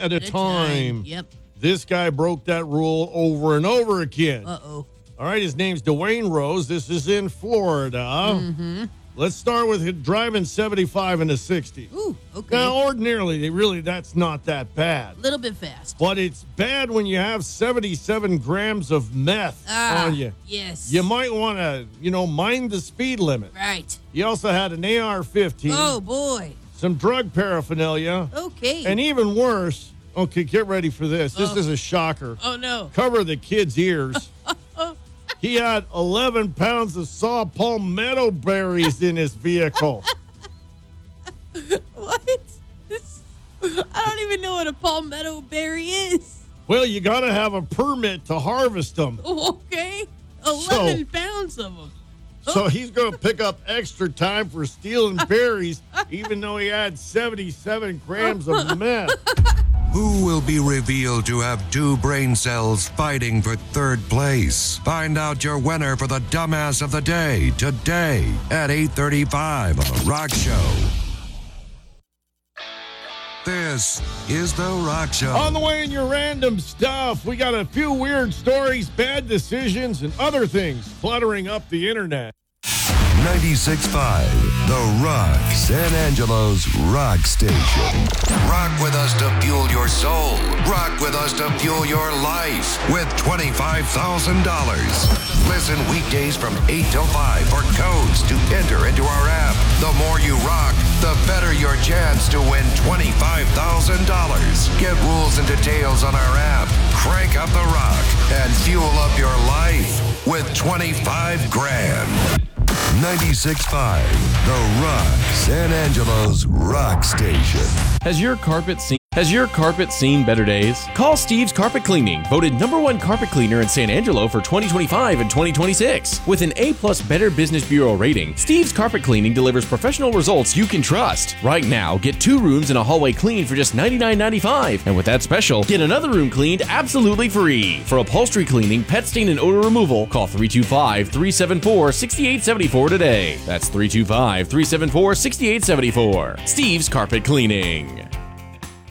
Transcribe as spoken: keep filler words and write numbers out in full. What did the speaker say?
at a, At a time. time. Yep. This guy broke that rule over and over again. Uh-oh. All right, his name's Dwayne Rose. This is in Florida. Mm-hmm. Let's start with him driving seventy-five in the sixty. Ooh, okay. Now, ordinarily, they really that's not that bad. A little bit fast. But it's bad when you have seventy-seven grams of meth Ah, on you. yes. You might want to, you know, mind the speed limit. Right. He also had an A R fifteen, Oh, boy. some drug paraphernalia, Okay. and even worse, okay, get ready for this. This Oh. is a shocker. oh, no. Cover the kid's ears. He had eleven pounds of saw palmetto berries in his vehicle. What? This, I don't even know what a palmetto berry is. Well, you got to have a permit to harvest them. Oh, okay. eleven So- pounds of them. So he's going to pick up extra time for stealing berries, even though he had seventy-seven grams of meth. Who will be revealed to have two brain cells fighting for third place? Find out your winner for the Dumbass of the Day today at eight thirty-five on The Rock Show. This is The Rock Show. On the way in your random stuff, we got a few weird stories, bad decisions, and other things cluttering up the internet. ninety-six point five, The Rock, San Angelo's rock station. Rock with us to fuel your soul. Rock with us to fuel your life with twenty-five thousand dollars. Listen weekdays from eight till five for codes to enter into our app. The more you rock, the better your chance to win twenty-five thousand dollars. Get rules and details on our app. Crank up the rock and fuel up your life with twenty-five grand. ninety-six point five, The Rock, San Angelo's rock station. Has your carpet seen Has your carpet seen better days? Call Steve's Carpet Cleaning, voted number one carpet cleaner in San Angelo for twenty twenty-five and twenty twenty-six. With an A-plus Better Business Bureau rating, Steve's Carpet Cleaning delivers professional results you can trust. Right now, get two rooms and a hallway cleaned for just ninety-nine ninety-five, and with that special, get another room cleaned absolutely free. For upholstery cleaning, pet stain, and odor removal, call three two five, three seven four, six eight seven four today. That's three two five, three seven four, six eight seven four. Steve's Carpet Cleaning.